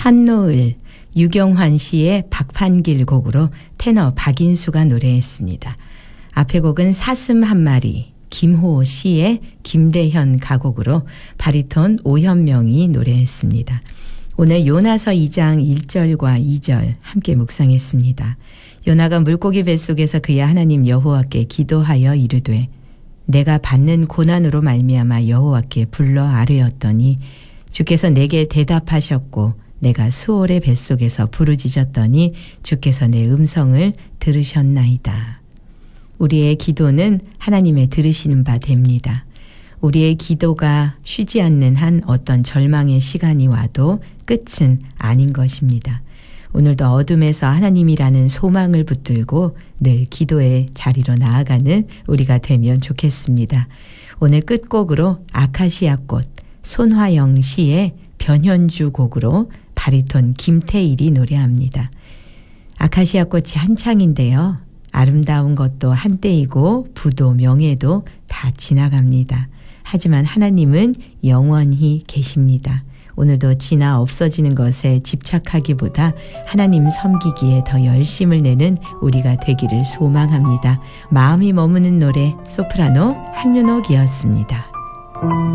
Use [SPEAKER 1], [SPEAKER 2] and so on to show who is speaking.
[SPEAKER 1] 산노을, 유경환 씨의 박판길 곡으로 테너 박인수가 노래했습니다. 앞의 곡은 사슴 한 마리, 김호 씨의 김대현 가곡으로 바리톤 오현명이 노래했습니다. 오늘 요나서 2장 1절과 2절 함께 묵상했습니다. 요나가 물고기 뱃속에서 그의 하나님 여호와께 기도하여 이르되 내가 받는 고난으로 말미암아 여호와께 불러 아뢰었더니 주께서 내게 대답하셨고 내가 수올의 뱃속에서 부르짖었더니 주께서 내 음성을 들으셨나이다. 우리의 기도는 하나님의 들으시는 바 됩니다. 우리의 기도가 쉬지 않는 한 어떤 절망의 시간이 와도 끝은 아닌 것입니다. 오늘도 어둠에서 하나님이라는 소망을 붙들고 늘 기도의 자리로 나아가는 우리가 되면 좋겠습니다. 오늘 끝곡으로 아카시아 꽃, 손화영 씨의 변현주 곡으로 바리톤 김태일이 노래합니다. 아카시아 꽃이 한창인데요. 아름다운 것도 한때이고 부도 명예도 다 지나갑니다. 하지만 하나님은 영원히 계십니다. 오늘도 지나 없어지는 것에 집착하기보다 하나님 섬기기에 더 열심을 내는 우리가 되기를 소망합니다. 마음이 머무는 노래 소프라노 한윤옥이었습니다.